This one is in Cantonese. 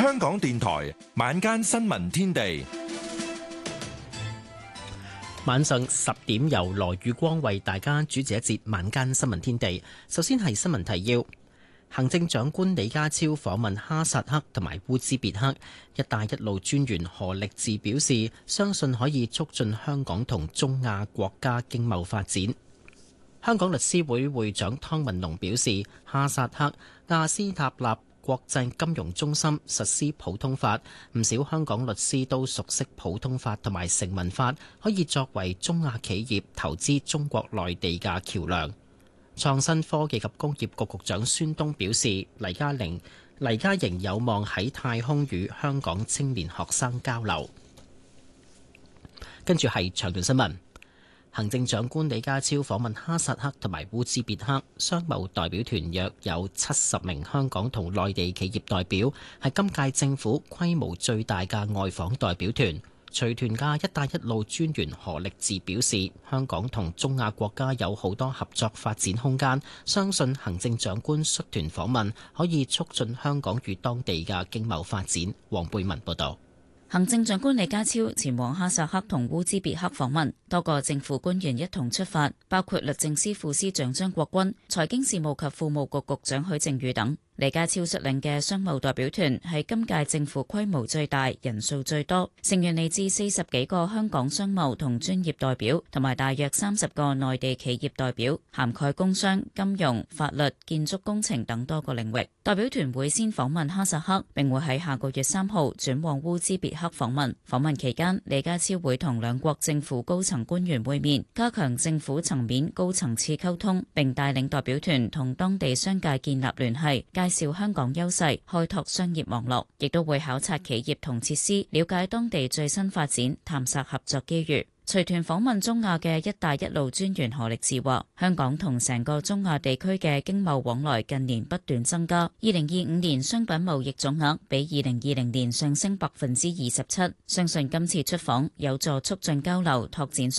香港電台晚間新聞天地， 晚上10點由羅宇光為大家主持一節晚間新聞天地。首先係新聞提要。行政長官李家超訪問哈薩克同埋烏茲別克，一帶一路專員何力智表示，相信可以促進香港同中亞國家經貿發展。香港律師會會長湯文龍表示，哈薩克亞斯塔納國際金融中心實施普通法，唔少香港律師都熟悉普通法同埋成文法，可以作為中亞企業投資中國內地嘅橋樑。創新科技及工業局局長孫東表示，黎嘉瑩有望喺太空與香港青年學生交流。跟住係詳盡新聞。行政長官李家超訪問哈薩克同埋烏茲別克，商貿代表團約有70名香港同內地企業代表，係今屆政府規模最大嘅外訪代表團。隨團嘅一帶一路專員何力智表示，香港同中亞國家有好多合作發展空間，相信行政長官率團訪問可以促進香港與當地嘅經貿發展。黃貝文報道。 行政長官李家超前往哈薩克同烏茲別克訪問，多個政府官員一同出發，包括律政司副司長張國軍、財經事務及庫務局局長許正宇等。李家超率領嘅商貿代表團係今屆政府規模最大、人數最多，成員嚟自40幾個香港商貿同專業代表，同埋大約30個內地企業代表，涵蓋工商、金融、法律、建築工程等多個領域。代表團會先訪問哈薩克，並會喺下個月3號轉往烏茲別克訪問。訪問期間，李家超會同兩國政府高層官員會面，加強政府層面高層次溝通，並帶領代表團同當地商界建立聯繫，介紹香港優勢，開拓商業網絡，亦都會考察企業同設施，了解當地最新發展，探索合作機遇。隨團訪問中亞嘅一帶一路專員何力智話，香港同成個中亞地區嘅經貿往來近年不斷增加，2025年商品貿易總額比2020年上升27%，相信今次出訪有助促進交流，拓展